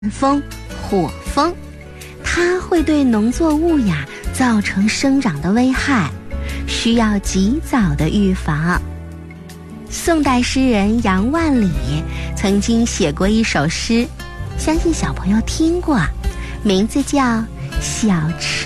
风、火风，它会对农作物呀造成生长的危害，需要及早的预防。宋代诗人杨万里曾经写过一首诗，相信小朋友听过，名字叫《小池》。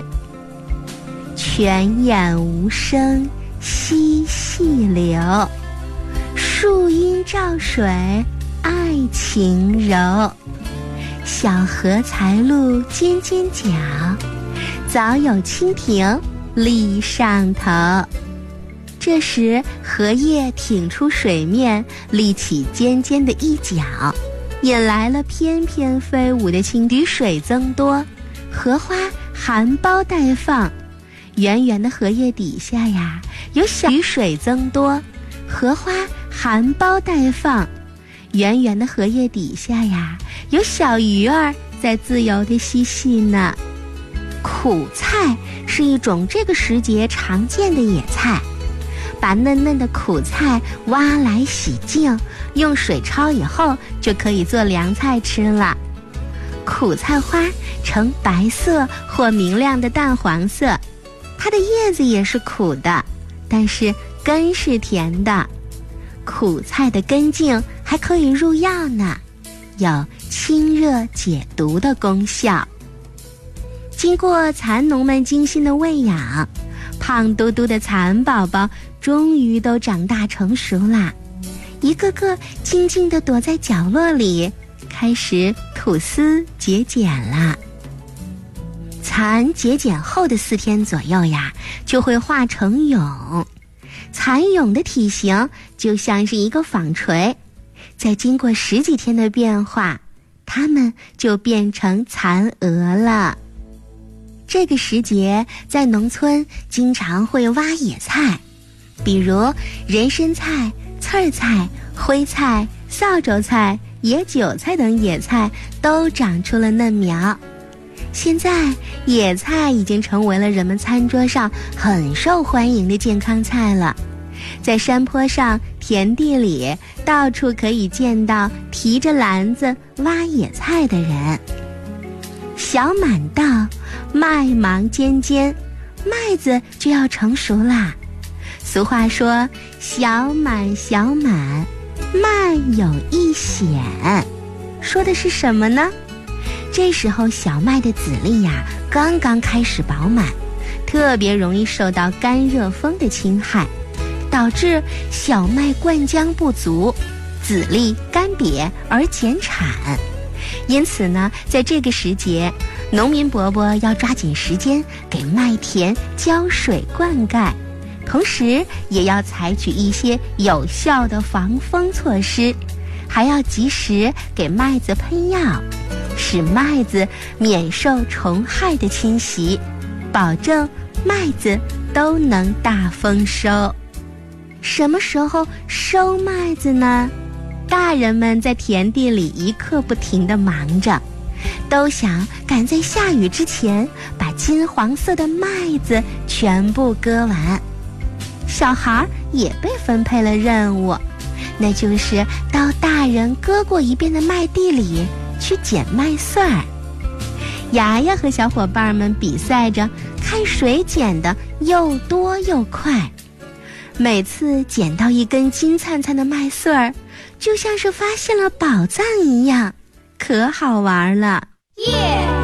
泉眼无声惜细流，树阴照水爱晴柔。小荷才露尖尖角，早有蜻蜓立上头。这时荷叶挺出水面，立起尖尖的一角，引来了翩翩飞舞的蜻蜓。雨水增多，荷花含苞待放。圆圆的荷叶底下呀，有小雨水增多，荷花含苞待放。圆圆的荷叶底下呀，有小鱼儿在自由地嬉戏呢。苦菜是一种这个时节常见的野菜，把嫩嫩的苦菜挖来洗净，用水焯以后就可以做凉菜吃了。苦菜花呈白色或明亮的淡黄色，它的叶子也是苦的，但是根是甜的。苦菜的根茎还可以入药呢，有清热解毒的功效。经过蚕农们精心的喂养，胖嘟嘟的蚕宝宝终于都长大成熟啦，一个个静静地躲在角落里，开始吐丝结茧啦。蚕结茧后的4天左右呀，就会化成蛹。蚕蛹的体型就像是一个纺锤，再经过10几天的变化，它们就变成蚕蛾了。这个时节在农村经常会挖野菜，比如人参菜、刺儿菜、灰菜、扫帚菜、野韭菜等野菜都长出了嫩苗。现在野菜已经成为了人们餐桌上很受欢迎的健康菜了。在山坡上、田地里，到处可以见到提着篮子挖野菜的人。小满到，麦芒尖尖，麦子就要成熟啦。俗话说，小满小满，麦有一显，说的是什么呢？这时候小麦的籽粒呀，刚刚开始饱满，特别容易受到干热风的侵害，导致小麦灌浆不足，籽粒干瘪而减产。因此呢，在这个时节，农民伯伯要抓紧时间给麦田浇水灌溉，同时也要采取一些有效的防风措施，还要及时给麦子喷药，使麦子免受虫害的侵袭，保证麦子都能大丰收。什么时候收麦子呢？大人们在田地里一刻不停地忙着，都想赶在下雨之前把金黄色的麦子全部割完。小孩也被分配了任务，那就是到大人割过一遍的麦地里去捡麦穗儿。牙牙和小伙伴们比赛着看谁捡的又多又快，每次捡到一根金灿灿的麦穗儿，就像是发现了宝藏一样，可好玩了。 耶！